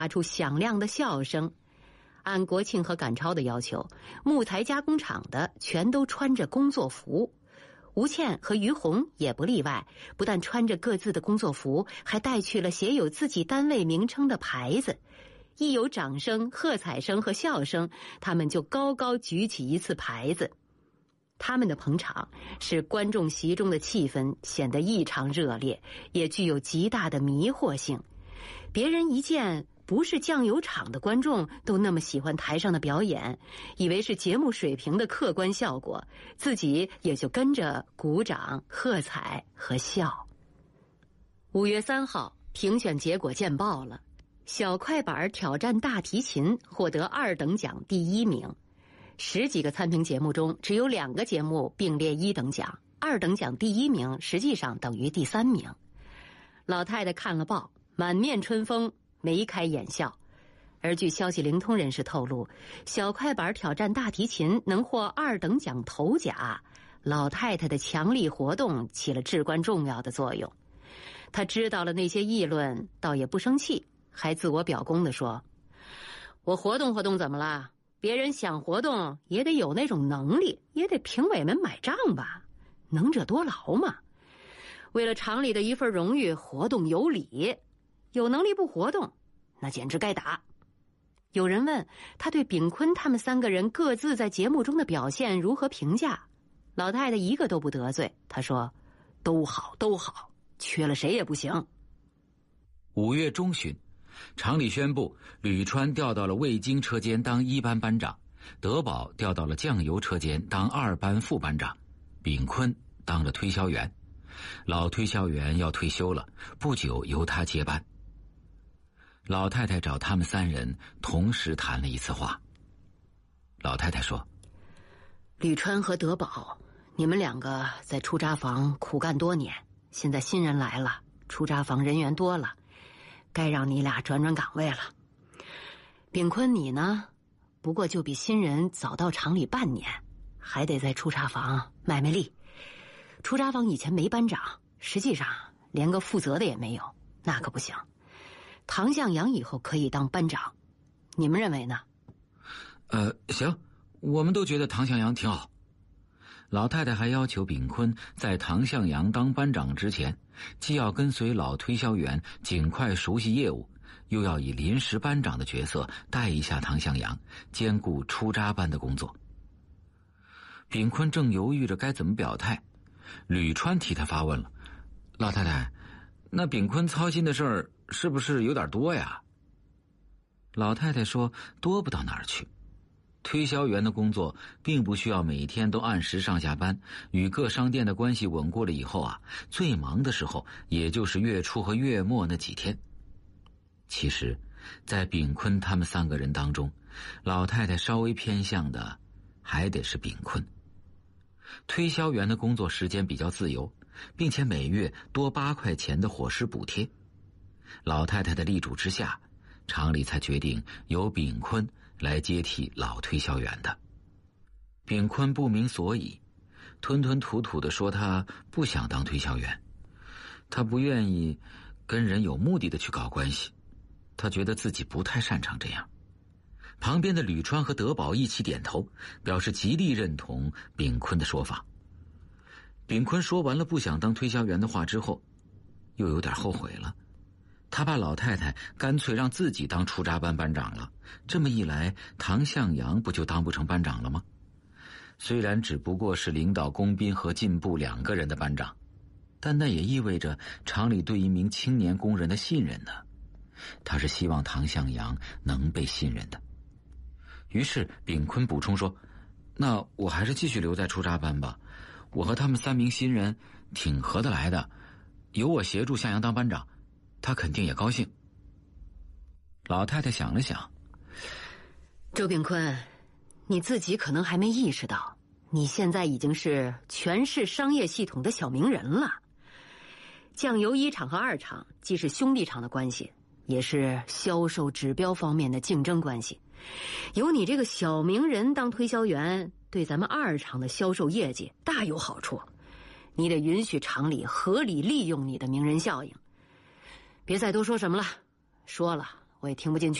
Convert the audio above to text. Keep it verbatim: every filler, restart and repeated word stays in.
发出响亮的笑声。按国庆和赶超的要求，木材加工厂的全都穿着工作服，吴倩和于红也不例外，不但穿着各自的工作服，还带去了写有自己单位名称的牌子。一有掌声、喝彩声和笑声，他们就高高举起一次牌子。他们的捧场使观众席中的气氛显得异常热烈，也具有极大的迷惑性。别人一见不是酱油厂的观众都那么喜欢台上的表演，以为是节目水平的客观效果，自己也就跟着鼓掌、喝彩和笑。五月三号，评选结果见报了，小快板挑战大提琴获得二等奖第一名。十几个参评节目中，只有两个节目并列一等奖，二等奖第一名实际上等于第三名。老太太看了报，满面春风，眉开眼笑。而据消息灵通人士透露，小快板挑战大提琴能获二等奖头奖，老太太的强力活动起了至关重要的作用。她知道了那些议论，倒也不生气，还自我表功地说：“我活动活动怎么了？别人想活动也得有那种能力，也得评委们买账吧，能者多劳嘛。为了厂里的一份荣誉，活动有理，有能力不活动，那简直该打。”有人问他对炳坤他们三个人各自在节目中的表现如何评价，老太太一个都不得罪，她说：“都好，都好，缺了谁也不行。” 五月中旬，厂里宣布吕川调到了味精车间当一班班长，德宝调到了酱油车间当二班副班长，炳坤当了推销员。老推销员要退休了，不久由他接班。老太太找他们三人同时谈了一次话。老太太说：“ 吕川和德宝，你们两个在出闸房苦干多年，现在新人来了，出闸房人员多了，该让你俩转转岗位了。炳坤你呢，不过就比新人早到厂里半年，还得在出闸房卖卖力。出闸房以前没班长，实际上连个负责的也没有，那可不行。唐向阳以后可以当班长，你们认为呢？” 呃，行，我们都觉得唐向阳挺好。老太太还要求炳坤在唐向阳当班长之前，既要跟随老推销员尽快熟悉业务，又要以临时班长的角色带一下唐向阳，兼顾出闸班的工作。炳坤正犹豫着该怎么表态，吕川替他发问了：“老太太，那炳坤操心的事儿是不是有点多呀？”老太太说：“多不到哪儿去。推销员的工作并不需要每天都按时上下班，与各商店的关系稳固了以后啊，最忙的时候也就是月初和月末那几天。”其实在炳坤他们三个人当中，老太太稍微偏向的还得是炳坤。推销员的工作时间比较自由，并且每月多八块钱的伙食补贴。老太太的力主之下，厂里才决定由炳坤来接替老推销员的。炳坤不明所以，吞吞吐吐地说他不想当推销员，他不愿意跟人有目的的去搞关系，他觉得自己不太擅长这样。旁边的吕川和德宝一起点头，表示极力认同炳坤的说法。炳坤说完了不想当推销员的话之后，又有点后悔了。他怕老太太干脆让自己当出闸班班长了，这么一来，唐向阳不就当不成班长了吗？虽然只不过是领导工兵和进步两个人的班长，但那也意味着厂里对一名青年工人的信任呢。他是希望唐向阳能被信任的。于是炳坤补充说：“那我还是继续留在出闸班吧，我和他们三名新人挺合得来的，有我协助向阳当班长，他肯定也高兴。”老太太想了想：“ 周炳坤，你自己可能还没意识到，你现在已经是全市商业系统的小名人了。酱油一厂和二厂既是兄弟厂的关系，也是销售指标方面的竞争关系。有你这个小名人当推销员，对咱们二厂的销售业绩大有好处。你得允许厂里合理利用你的名人效应。别再多说什么了，说了我也听不进去。